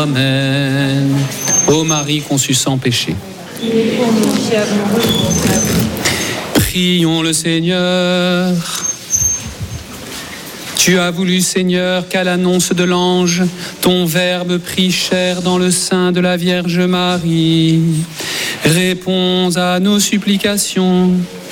Amen. Ô Marie conçue sans péché. Prions le Seigneur. Tu as voulu, Seigneur, qu'à l'annonce de l'ange, ton Verbe prit chair dans le sein de la Vierge Marie. Réponds à nos supplications